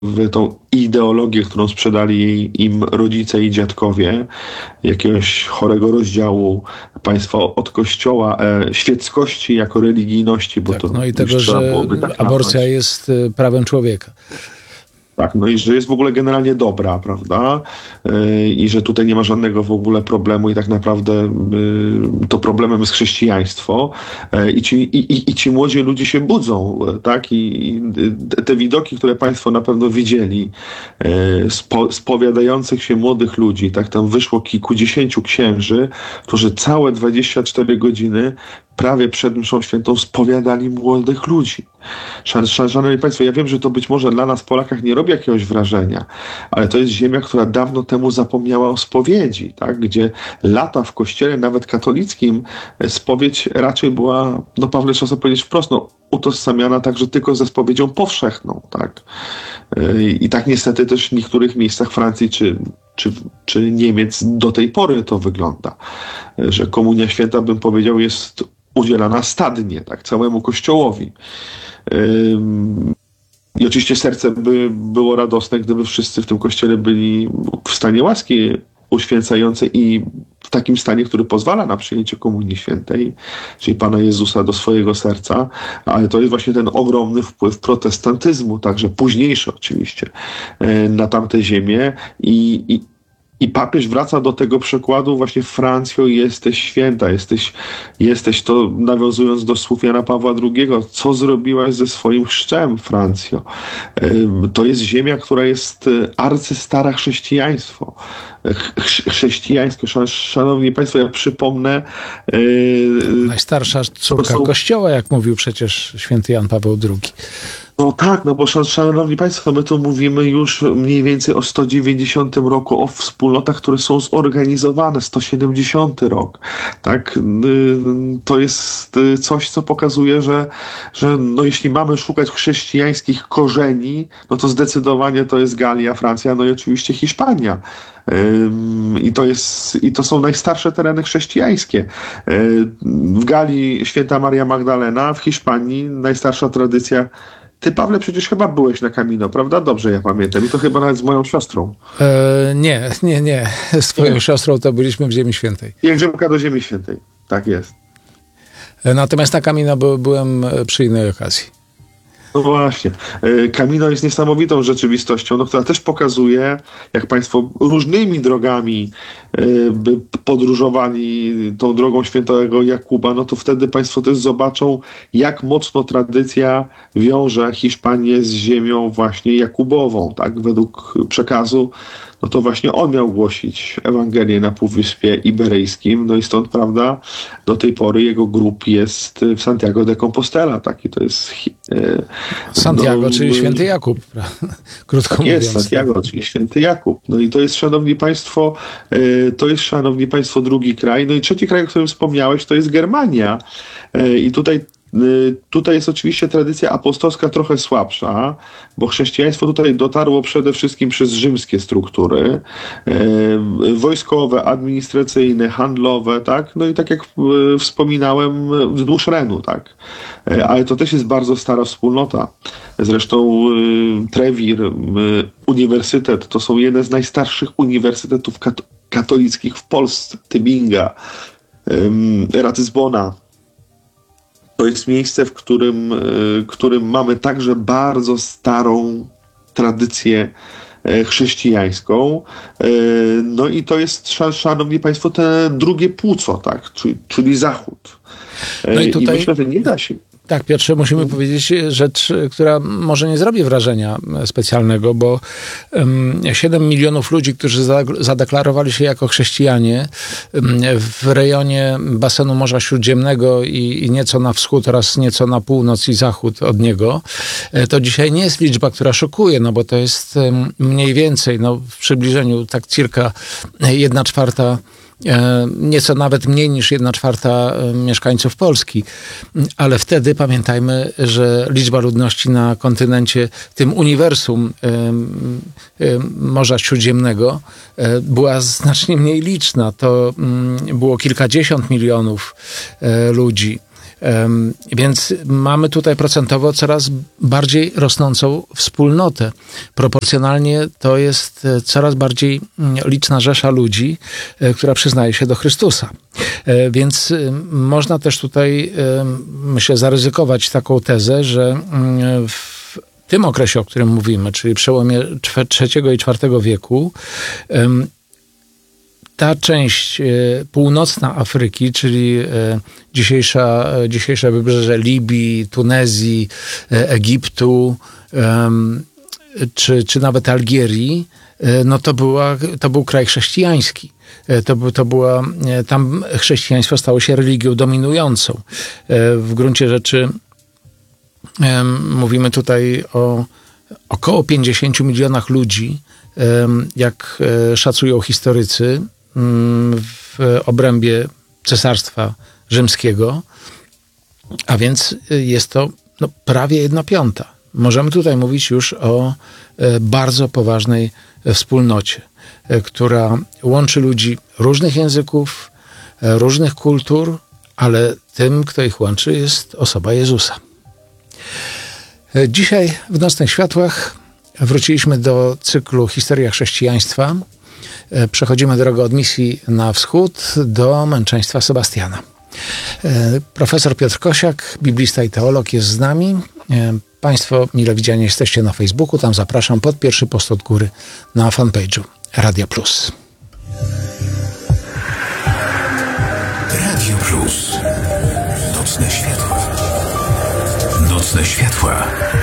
w tą ideologię, którą sprzedali im rodzice i dziadkowie, jakiegoś chorego rozdziału państwa od kościoła, świeckości jako religijności, bo tak, to no i już tego, trzeba że byłoby tak aborcja nazwać. jest prawem człowieka. Tak, no i że jest w ogóle generalnie dobra, prawda? I że tutaj nie ma żadnego w ogóle problemu i tak naprawdę to problemem jest chrześcijaństwo. I ci młodzi ludzie się budzą, tak? I te widoki, które państwo na pewno widzieli, spowiadających się młodych ludzi, tak? Tam wyszło kilkudziesięciu księży, którzy całe 24 godziny prawie przed mszą świętą spowiadali młodych ludzi. Szanowni Państwo, ja wiem, że to być może dla nas, Polakach, nie robi jakiegoś wrażenia, ale to jest ziemia, która dawno temu zapomniała o spowiedzi, tak? Gdzie lata w kościele, nawet katolickim, spowiedź raczej była, no Pawle, trzeba sobie powiedzieć wprost, no, utożsamiana także tylko ze spowiedzią powszechną, tak? I tak niestety też w niektórych miejscach Francji czy Niemiec do tej pory to wygląda, że komunia święta, bym powiedział, jest udzielana stadnie, tak, całemu kościołowi. I oczywiście serce by było radosne, gdyby wszyscy w tym kościele byli w stanie łaski uświęcającej i w takim stanie, który pozwala na przyjęcie komunii świętej, czyli Pana Jezusa do swojego serca, ale to jest właśnie ten ogromny wpływ protestantyzmu, także późniejszy oczywiście, na tamte ziemię i papież wraca do tego przykładu właśnie: Francjo, jesteś święta, jesteś to, nawiązując do słów Jana Pawła II, co zrobiłaś ze swoim chrzczem, Francjo. To jest ziemia, która jest arcystara chrześcijaństwo. Chrześcijańsko. Szanowni Państwo, ja przypomnę... Najstarsza córka Kościoła, jak mówił przecież święty Jan Paweł II. No tak, no bo szanowni Państwo, my tu mówimy już mniej więcej o 190 roku, o wspólnotach, które są zorganizowane, 170 rok, tak? To jest coś, co pokazuje, że no jeśli mamy szukać chrześcijańskich korzeni, no to zdecydowanie to jest Galia, Francja, no i oczywiście Hiszpania. I to są najstarsze tereny chrześcijańskie. W Galii święta Maria Magdalena, w Hiszpanii najstarsza tradycja. Ty, Pawle, przecież chyba byłeś na Camino, prawda? Dobrze ja pamiętam. I to chyba nawet z moją siostrą. Nie. Z twoją siostrą to byliśmy w Ziemi Świętej. Pielgrzymka do Ziemi Świętej. Tak jest. Natomiast na Camino byłem przy innej okazji. No właśnie. Camino jest niesamowitą rzeczywistością, no, która też pokazuje, jak państwo różnymi drogami by podróżowali tą drogą świętego Jakuba, no to wtedy państwo też zobaczą, jak mocno tradycja wiąże Hiszpanię z ziemią właśnie jakubową, tak? Według przekazu, no to właśnie on miał głosić Ewangelię na Półwyspie Iberyjskim, no i stąd, prawda, do tej pory jego grób jest w Santiago de Compostela, tak? I to jest... Santiago, czyli święty Jakub, krótko mówiąc. Jest Santiago, czyli święty Jakub. No i to jest, szanowni państwo, drugi kraj. No i trzeci kraj, o którym wspomniałeś, to jest Germania. I tutaj jest oczywiście tradycja apostolska trochę słabsza, bo chrześcijaństwo tutaj dotarło przede wszystkim przez rzymskie struktury, wojskowe, administracyjne, handlowe, tak? No i tak jak wspominałem, wzdłuż Renu, tak? Ale to też jest bardzo stara wspólnota. Zresztą Trevir, uniwersytet, to są jedne z najstarszych uniwersytetów katolickich w Polsce. Tybinga, Ratyzbona. To jest miejsce, w którym mamy także bardzo starą tradycję chrześcijańską. No i to jest, szanowni państwo, te drugie płuco, tak? Czyli Zachód. No i tutaj... I myślę, że nie da się. Tak, Piotrze, musimy powiedzieć rzecz, która może nie zrobi wrażenia specjalnego, bo 7 milionów ludzi, którzy zadeklarowali się jako chrześcijanie w rejonie basenu Morza Śródziemnego i nieco na wschód oraz nieco na północ i zachód od niego, to dzisiaj nie jest liczba, która szokuje, no bo to jest mniej więcej, no w przybliżeniu tak circa 1/4, nieco nawet mniej niż 1/4 mieszkańców Polski. Ale wtedy pamiętajmy, że liczba ludności na kontynencie, tym uniwersum Morza Śródziemnego była znacznie mniej liczna. To było kilkadziesiąt milionów ludzi. Więc mamy tutaj procentowo coraz bardziej rosnącą wspólnotę. Proporcjonalnie to jest coraz bardziej liczna rzesza ludzi, która przyznaje się do Chrystusa. Więc można też tutaj, myślę, zaryzykować taką tezę, że w tym okresie, o którym mówimy, czyli przełomie III i IV wieku, ta część północna Afryki, czyli dzisiejsze wybrzeże Libii, Tunezji, Egiptu, czy nawet Algierii, no to był kraj chrześcijański. Tam chrześcijaństwo stało się religią dominującą. W gruncie rzeczy mówimy tutaj o około 50 milionach ludzi, jak szacują historycy, w obrębie Cesarstwa Rzymskiego, a więc jest to prawie 1/5. Możemy tutaj mówić już o bardzo poważnej wspólnocie, która łączy ludzi różnych języków, różnych kultur, ale tym, kto ich łączy, jest osoba Jezusa. Dzisiaj w Nocnych Światłach wróciliśmy do cyklu Historia chrześcijaństwa. Przechodzimy drogę od misji na wschód do męczeństwa Sebastiana. Profesor Piotr Kosiak, biblista i teolog, jest z nami. Państwo mile widziani jesteście na Facebooku, tam zapraszam pod pierwszy post od góry na fanpage'u Radia Plus. Radio Plus. Nocne światła. Nocne światła.